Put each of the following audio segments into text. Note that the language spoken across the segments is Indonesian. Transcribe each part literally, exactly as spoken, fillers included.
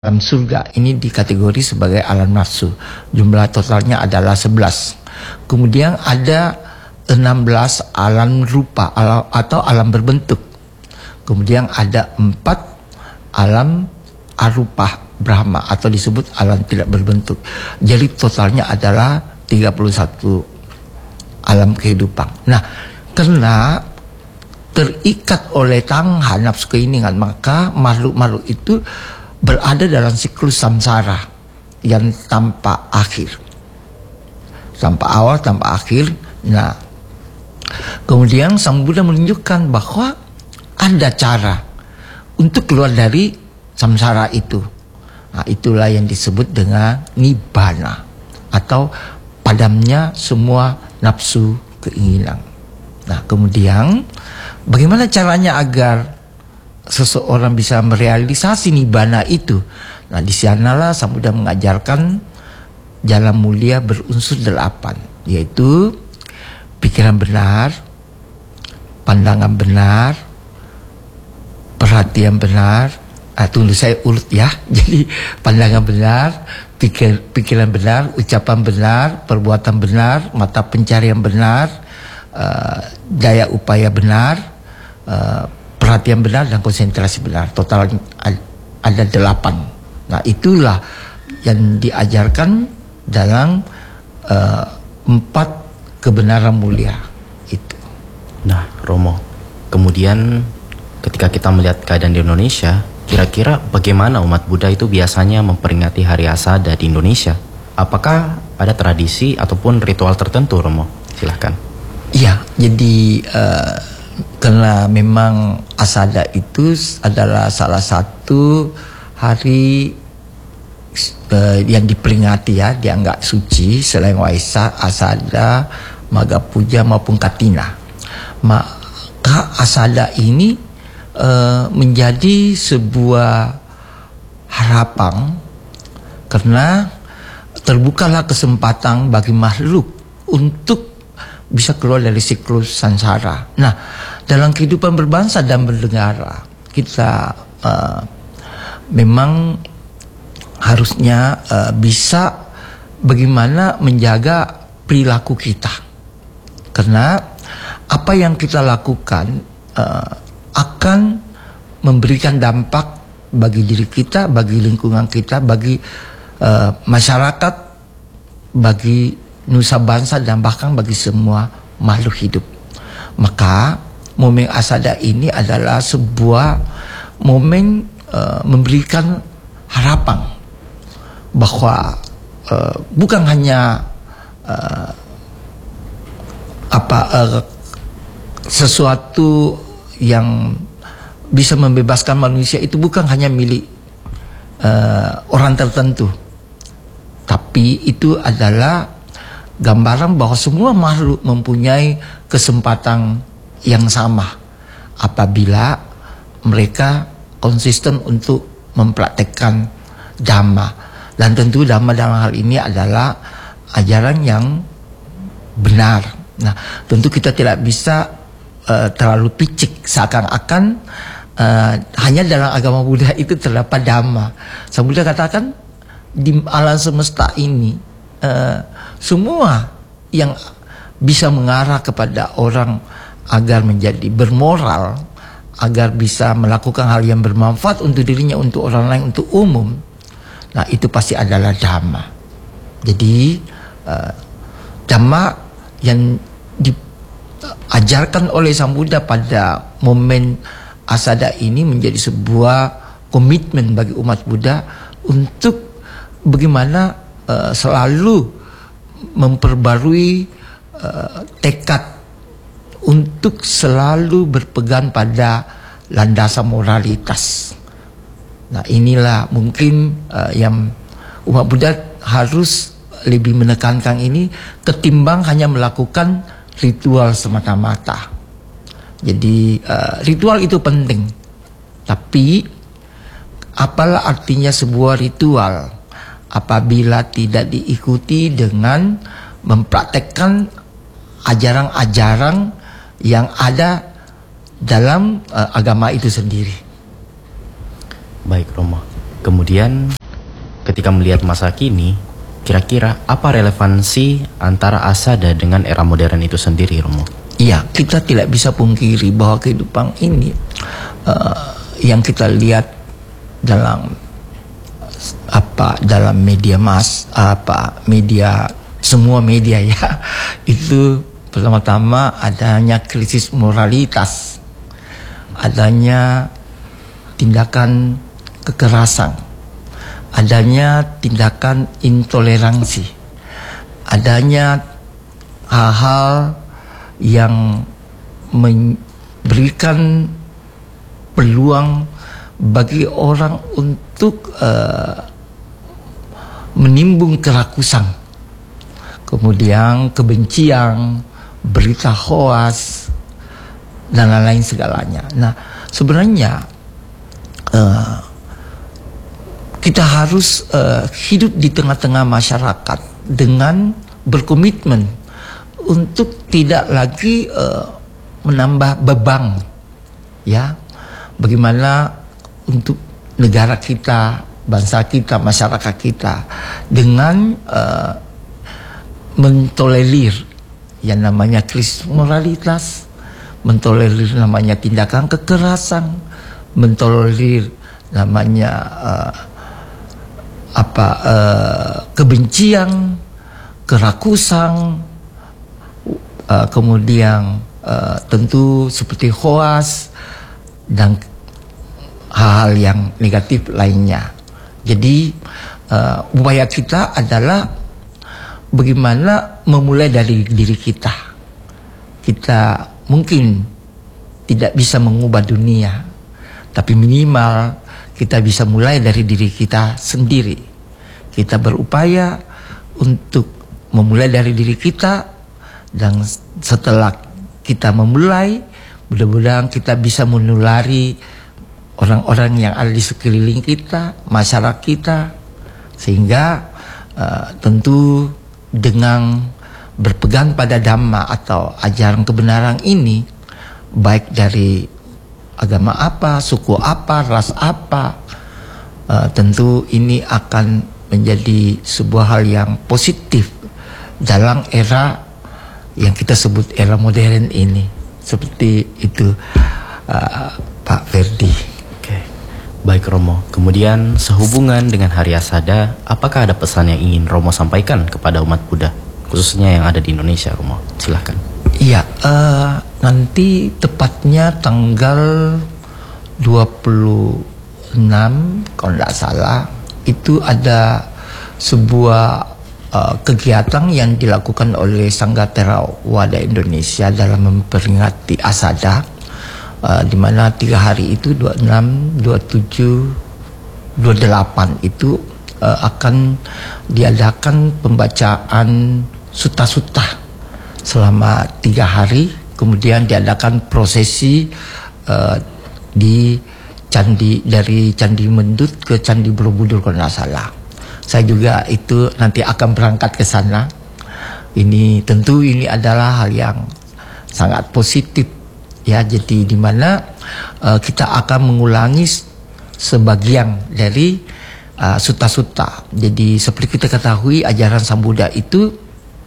alam surga ini dikategori sebagai alam nafsu. Jumlah totalnya adalah sebelas. Kemudian ada enam belas alam rupa alam, atau alam berbentuk. Kemudian ada empat alam arupa Brahma atau disebut alam tidak berbentuk. Jadi totalnya adalah tiga puluh satu alam kehidupan. Nah, karena terikat oleh tangha nafsu keinginan, maka makhluk-makhluk itu berada dalam siklus samsara yang tanpa akhir, tanpa awal, tanpa akhir. Nah, kemudian Sang Buddha menunjukkan bahwa ada cara untuk keluar dari samsara itu. Nah, itulah yang disebut dengan nibbana atau padamnya semua nafsu keinginan. Nah, kemudian bagaimana caranya agar seseorang bisa merealisasi nibbana itu? Nah, di sanalah Sang Buddha mengajarkan jalan mulia berunsur delapan, yaitu pikiran benar, pandangan benar, perhatian benar. Ah, tunggu saya urut ya. Jadi pandangan benar, pikir, pikiran benar, ucapan benar, perbuatan benar, mata pencarian benar, uh, daya upaya benar, uh, perhatian benar, dan konsentrasi benar. Total ada delapan. Nah, itulah yang diajarkan dalam uh, empat kebenaran mulia itu. Nah, Romo, kemudian ketika kita melihat keadaan di Indonesia, kira-kira bagaimana umat Buddha itu biasanya memperingati Hari Asada di Indonesia? Apakah ada tradisi ataupun ritual tertentu, Romo? Silahkan. Iya, jadi uh, karena memang Asada itu adalah salah satu hari uh, yang diperingati ya, dianggap suci selain Waisak, Asada, Magha Puja maupun Katina. Maka Asada ini uh, menjadi sebuah harapan karena terbukalah kesempatan bagi makhluk untuk bisa keluar dari siklus samsara. Nah, dalam kehidupan berbangsa dan bernegara, kita uh, memang harusnya uh, bisa bagaimana menjaga perilaku kita. Karena apa yang kita lakukan uh, akan memberikan dampak bagi diri kita, bagi lingkungan kita, bagi uh, masyarakat, bagi nusa bangsa, dan bahkan bagi semua makhluk hidup. Maka momen Asada ini adalah sebuah momen uh, memberikan harapan bahwa uh, bukan hanya uh, apa uh, sesuatu yang bisa membebaskan manusia itu bukan hanya milik uh, orang tertentu, tapi itu adalah gambaran bahwa semua makhluk mempunyai kesempatan yang sama apabila mereka konsisten untuk mempraktekkan Dhamma. Dan tentu Dhamma dalam hal ini adalah ajaran yang benar. Nah, tentu kita tidak bisa uh, terlalu picik seakan-akan uh, hanya dalam agama Buddha itu terdapat Dhamma. Sang Buddha katakan di alam semesta ini uh, semua yang bisa mengarah kepada orang agar menjadi bermoral, agar bisa melakukan hal yang bermanfaat untuk dirinya, untuk orang lain, untuk umum, nah itu pasti adalah Dhamma. Jadi uh, Dhamma yang diajarkan oleh Sang Buddha pada momen Asada ini menjadi sebuah komitmen bagi umat Buddha untuk bagaimana uh, selalu memperbarui uh, tekad untuk selalu berpegang pada landasan moralitas. Nah, inilah mungkin uh, yang umat Buddha harus lebih menekankan ini ketimbang hanya melakukan ritual semata-mata. Jadi uh, ritual itu penting, tapi apalah artinya sebuah ritual apabila tidak diikuti dengan mempraktekkan ajaran-ajaran yang ada dalam uh, agama itu sendiri. Baik, Romo. Kemudian ketika melihat masa kini, kira-kira apa relevansi antara Asada dengan era modern itu sendiri, Romo? Iya, kita tidak bisa pungkiri bahwa kehidupan ini uh, yang kita lihat dalam apa dalam media mas apa media semua media ya, itu pertama-tama adanya krisis moralitas, adanya tindakan kekerasan, adanya tindakan intoleransi, adanya hal-hal yang memberikan peluang bagi orang untuk uh, menimbun kerakusan, kemudian kebencian, berita hoax, dan lain-lain segalanya. Nah, sebenarnya uh, kita harus uh, hidup di tengah-tengah masyarakat dengan berkomitmen untuk tidak lagi uh, menambah beban, ya. Bagaimana untuk negara kita, bangsa kita, masyarakat kita dengan uh, mentolerir yang namanya krisis moralitas, mentolerir namanya tindakan kekerasan, mentolerir namanya uh, apa uh, kebencian, kerakusan, uh, kemudian uh, tentu seperti hoax dan hal-hal yang negatif lainnya. Jadi uh, upaya kita adalah bagaimana memulai dari diri kita. Kita mungkin tidak bisa mengubah dunia, tapi minimal kita bisa mulai dari diri kita sendiri. Kita berupaya untuk memulai dari diri kita, dan setelah kita memulai, mudah-mudahan kita bisa menulari orang-orang yang ada di sekeliling kita, masyarakat kita, sehingga uh, tentu dengan berpegang pada Dhamma atau ajaran kebenaran ini, baik dari agama apa, suku apa, ras apa, uh, tentu ini akan menjadi sebuah hal yang positif dalam era yang kita sebut era modern ini. Seperti itu, uh, Pak Ferdi. Oke, baik Romo. Kemudian sehubungan dengan Hari Asada, apakah ada pesan yang ingin Romo sampaikan kepada umat Buddha, khususnya yang ada di Indonesia, Romo? Silahkan. Iya, uh, nanti tepatnya tanggal dua puluh enam kalau tidak salah, itu ada sebuah uh, kegiatan yang dilakukan oleh Sangha Theravada Indonesia dalam memperingati Asada, uh, di mana tiga hari itu dua puluh enam, dua puluh tujuh, dua puluh delapan itu uh, akan diadakan pembacaan sutta-sutta selama tiga hari, kemudian diadakan prosesi uh, di candi, dari Candi Mendut ke Candi Borobudur kalau tidak salah. Saya juga itu nanti akan berangkat ke sana. Ini tentu ini adalah hal yang sangat positif, ya. Jadi di mana uh, kita akan mengulangi sebagian dari uh, sutta-sutta. Jadi seperti kita ketahui, ajaran Sang Buddha itu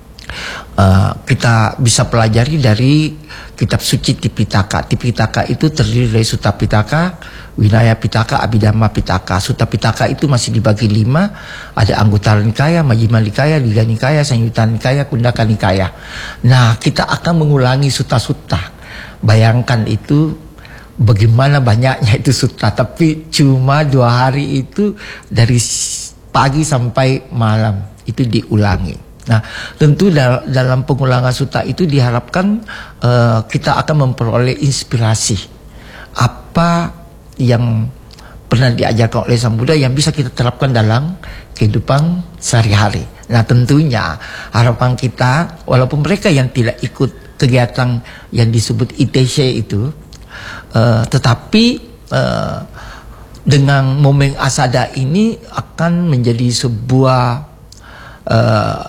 Uh, kita bisa pelajari dari kitab suci Tipitaka. Tipitaka itu terdiri dari Sutta Pitaka, Vinaya Pitaka, Abhidhamma Pitaka. Sutta Pitaka itu masih dibagi lima, ada Anguttara Nikaya, Majjhima Nikaya, Digha Nikaya, Samyutta Nikaya, Kundaka Nikaya. Nah, kita akan mengulangi sutta-sutta. Bayangkan itu bagaimana banyaknya itu sutta, tapi cuma dua hari itu dari pagi sampai malam itu diulangi. Nah, tentu dal dalam pengulangan sutta itu diharapkan uh, kita akan memperoleh inspirasi apa yang pernah diajarkan oleh Sang Buddha yang bisa kita terapkan dalam kehidupan sehari-hari. Nah, tentunya harapan kita, walaupun mereka yang tidak ikut kegiatan yang disebut I T C itu, uh, tetapi uh, dengan momen Asada ini akan menjadi sebuah uh,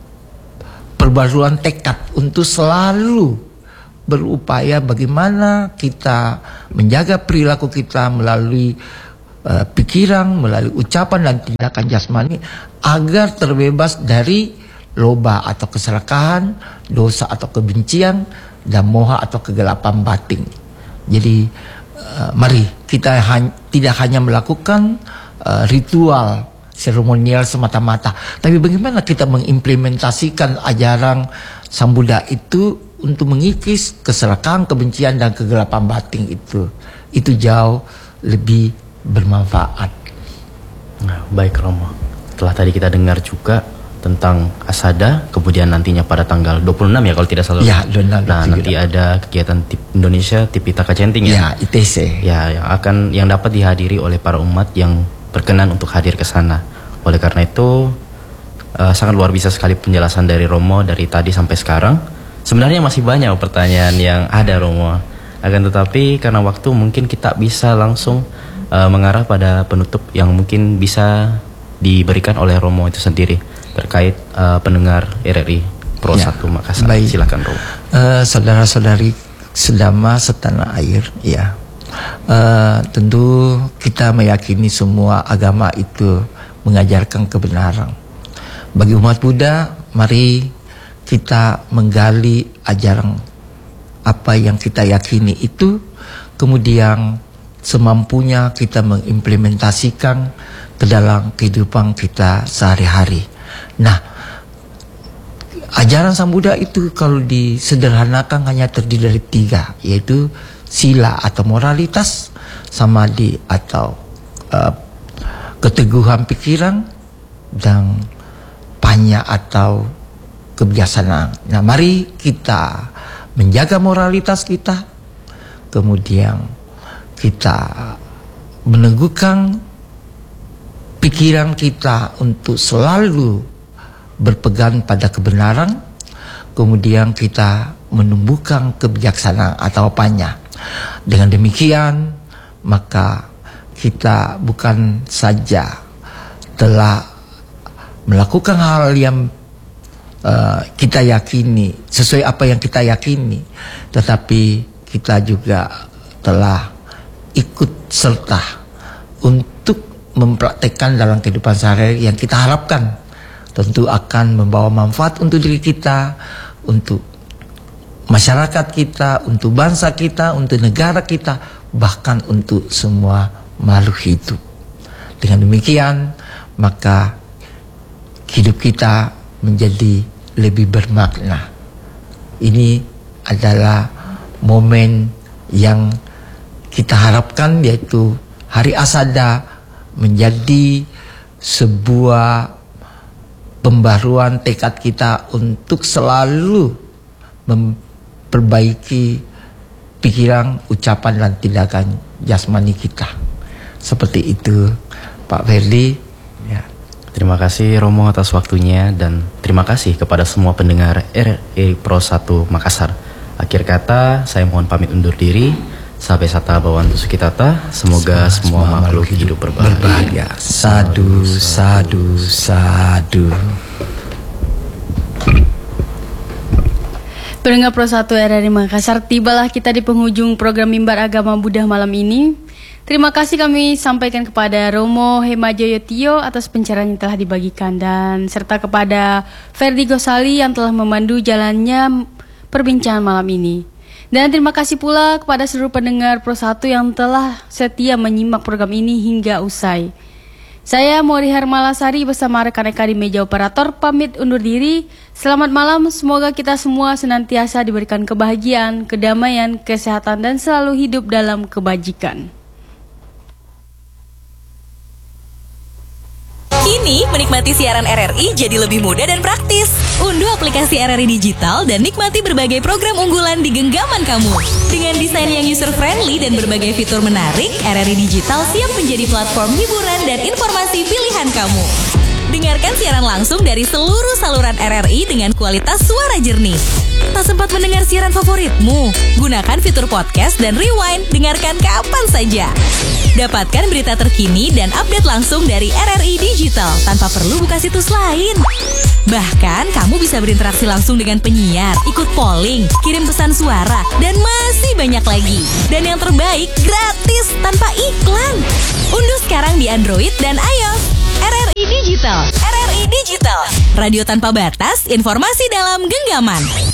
perbaruan tekad untuk selalu berupaya bagaimana kita menjaga perilaku kita melalui uh, pikiran, melalui ucapan dan tindakan jasmani agar terbebas dari loba atau keserakahan, dosa atau kebencian, dan moha atau kegelapan batin. Jadi uh, mari kita ha- tidak hanya melakukan uh, ritual seremonial semata-mata, tapi bagaimana kita mengimplementasikan ajaran Sang Buddha itu untuk mengikis keserakahan, kebencian, dan kegelapan batin itu. Itu jauh lebih bermanfaat. Nah, baik Romo. Setelah tadi kita dengar juga tentang Asada, kemudian nantinya pada tanggal dua puluh enam ya kalau tidak salah. Ya, dua puluh enam. Nah, nanti ada kegiatan T I P Indonesia Tipitaka Centing ya. Ya, I T C. Ya, yang akan yang dapat dihadiri oleh para umat yang berkenan untuk hadir ke sana. Oleh karena itu uh, sangat luar biasa sekali penjelasan dari Romo dari tadi sampai sekarang. Sebenarnya masih banyak pertanyaan yang ada Romo. Akan tetapi karena waktu mungkin kita bisa langsung uh, mengarah pada penutup yang mungkin bisa diberikan oleh Romo itu sendiri terkait uh, pendengar R R I Pro ya, satu Makassar. Baik. Silakan Romo. Uh, saudara-saudari sedama setanah air, ya. Uh, tentu kita meyakini semua agama itu mengajarkan kebenaran. Bagi umat Buddha, mari kita menggali ajaran apa yang kita yakini itu, kemudian semampunya kita mengimplementasikan ke dalam kehidupan kita sehari-hari. Nah, ajaran Sang Buddha itu kalau disederhanakan hanya terdiri dari tiga, yaitu sila atau moralitas, samadhi atau uh, keteguhan pikiran, dan panya atau kebijaksanaan. Nah, mari kita menjaga moralitas kita, kemudian kita meneguhkan pikiran kita untuk selalu berpegang pada kebenaran, kemudian kita menumbuhkan kebijaksanaan atau panya. Dengan demikian, maka kita bukan saja telah melakukan hal yang uh, kita yakini, sesuai apa yang kita yakini, tetapi kita juga telah ikut serta untuk mempraktekkan dalam kehidupan sehari-hari yang kita harapkan tentu akan membawa manfaat untuk diri kita, untuk masyarakat kita, untuk bangsa kita, untuk negara kita, bahkan untuk semua makhluk hidup. Dengan demikian, maka hidup kita menjadi lebih bermakna. Ini adalah momen yang kita harapkan, yaitu Hari Asada menjadi sebuah pembaruan tekad kita untuk selalu memperbaiki pikiran, ucapan, dan tindakan jasmani kita. Seperti itu, Pak Ferdi. Ya. Terima kasih Romo atas waktunya, dan terima kasih kepada semua pendengar R R I Pro satu Makassar. Akhir kata, saya mohon pamit undur diri. Sampai sata bawantu sukitata. Semoga semua, semua makhluk hidup, hidup berbahagia. berbahagia. Sadu, sadu, sadu. Pendengar Pro satu R R I Makassar, tibalah kita di penghujung program Mimbar Agama Buddha malam ini. Terima kasih kami sampaikan kepada Romo Hemajoyo Tio atas pencerahan yang telah dibagikan, dan serta kepada Ferdi Gosali yang telah memandu jalannya perbincangan malam ini. Dan terima kasih pula kepada seluruh pendengar Pro satu yang telah setia menyimak program ini hingga usai. Saya Mori Hermalasari bersama rekan-rekan di meja operator pamit undur diri. Selamat malam, semoga kita semua senantiasa diberikan kebahagiaan, kedamaian, kesehatan, dan selalu hidup dalam kebajikan. Kini, menikmati siaran R R I jadi lebih mudah dan praktis. Unduh aplikasi R R I Digital dan nikmati berbagai program unggulan di genggaman kamu. Dengan desain yang user-friendly dan berbagai fitur menarik, R R I Digital siap menjadi platform hiburan dan informasi pilihan kamu. Dengarkan siaran langsung dari seluruh saluran R R I dengan kualitas suara jernih. Tak sempat mendengar siaran favoritmu? Gunakan fitur podcast dan rewind, dengarkan kapan saja. Dapatkan berita terkini dan update langsung dari R R I Digital tanpa perlu buka situs lain. Bahkan kamu bisa berinteraksi langsung dengan penyiar, ikut polling, kirim pesan suara, dan masih banyak lagi. Dan yang terbaik, gratis tanpa iklan. Unduh sekarang di Android dan iOS. R R I Digital. R R I Digital. Radio tanpa batas, informasi dalam genggaman.